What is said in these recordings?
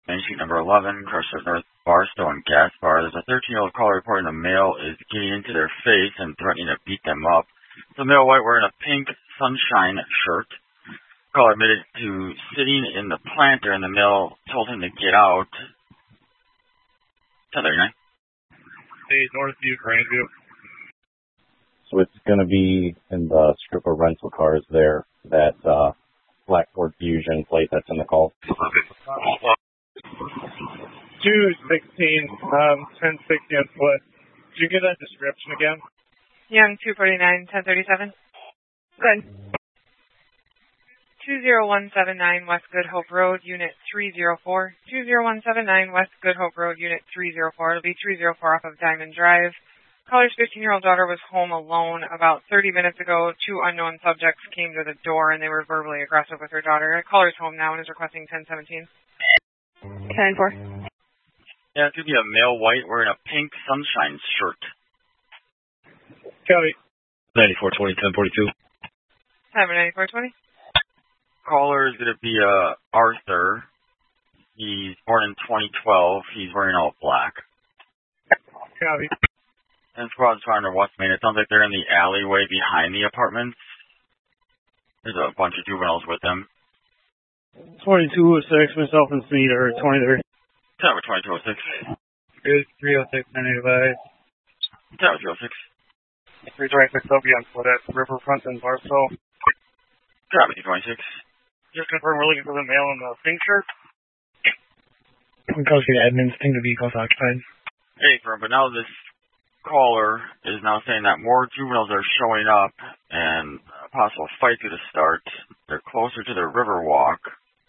Main Street number 11, Crusher North Barstow and Gas Bar. There's a 13-year-old caller reporting a male is getting into their face and threatening to beat them up. The male white wearing a pink sunshine shirt. Caller admitted to sitting in the planter and the male told him to get out. 1039. Hey, Northview, Grandview. So it's going to be in the strip of rental cars there, that Black Ford Fusion plate that's in the call. 216, 1060 on foot. Did you get that description again? Young, 249, 1037. Good. 20179 West Good Hope Road, Unit 304. 20179 West Good Hope Road, Unit 304. It'll be 304 off of Diamond Drive. Caller's 15-year-old daughter was home alone. About 30 minutes ago, two unknown subjects came to the door and they were verbally aggressive with her daughter. Caller's home now and is requesting 1017. 10-4. Yeah, it could be a male white wearing a pink sunshine shirt. Copy. 9420, 1042. Time 9420. Caller is going to be Arthur. He's born in 2012. He's wearing all black. Copy. And squad's trying to West Main. It sounds like they're in the alleyway behind the apartments. There's a bunch of juveniles with them. 2206, myself and Smeed are 23. Tower 2206. Good, 306, 985. Tower 306. 326, I'll be on foot at Riverfront and Barstow. Tower 226. Just confirm we're looking for the male in the pink shirt. Because the admins think the vehicle's occupied. Hey, firm, but now this caller is now saying that more juveniles are showing up and a possible fight to start. They're closer to the Riverwalk.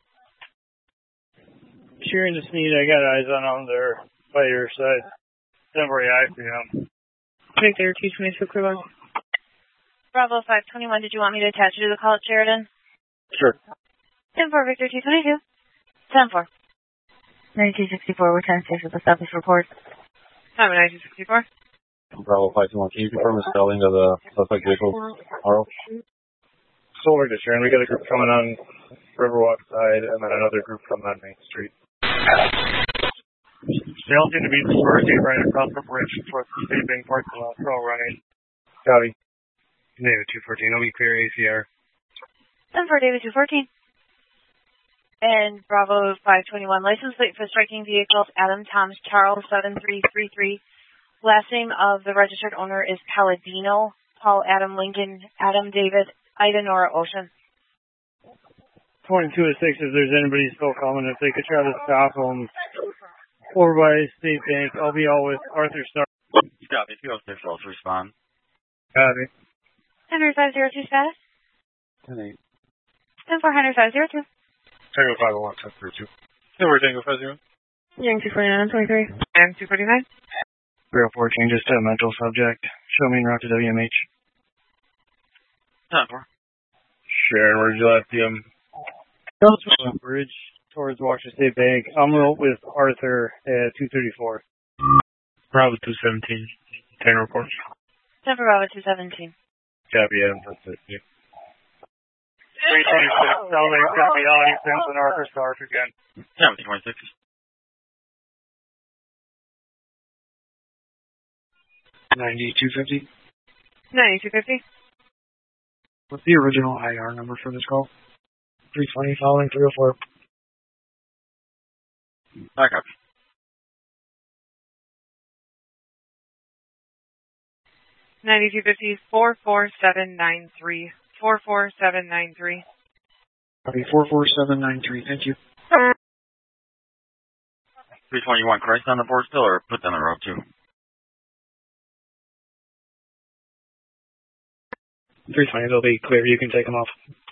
Shearing to Sneed, I got eyes on their by your side. Temporary IPM. Victor 226 Riverwalk. Bravo 521, did you want me to attach you to the call at Sheridan? Sure. 10-4, Victor 222. 10-4. 9264, we're 10-6 with the established report. Time 9264. Bravo 521, can you confirm the spelling of the suspect vehicle, Arl? Solar to Sharon, we got a group coming on Riverwalk side and then another group coming on Main Street. They all seem to be dispersing right across the bridge towards the State Bank parking lot. They're all running. Copy. David 214, I'll be clear ACR. 10-4, David 214. And Bravo 521, license plate for striking vehicles, Adam Thomas Charles 7333. Last name of the registered owner is Palladino, Paul Adam Lincoln, Adam David, Ida Nora Ocean. 2206, if there's anybody still coming, if they could try to stop them over by State Bank, I'll be all with Arthur Starr. Copy. 206, also respond. Copy. 100-502 status? 10-8. 10-4, 100-502. Tango 501, 1032. Silver Tango 50. Young 249, 23. And 249. 304 changes to mental subject. Show me en route to WMH. 10-4. Sharon, where'd you last see him? Bridge towards Washington State Bank. I'm with Arthur at 234. Bravo 217. 10 report. 10 for Bravo 217. Copy, Adam. That's it. 326. Elevate, copy, Ellie, Simpson, Arthur Stark again. 726. 9250. 9250. What's the original IR number for this call? 320 following 304. Back up. 9250 44793. 44793. Copy 44793. Thank you. 321, Christ on the board still, or put them on the road too? 320, they'll be clear. You can take them off.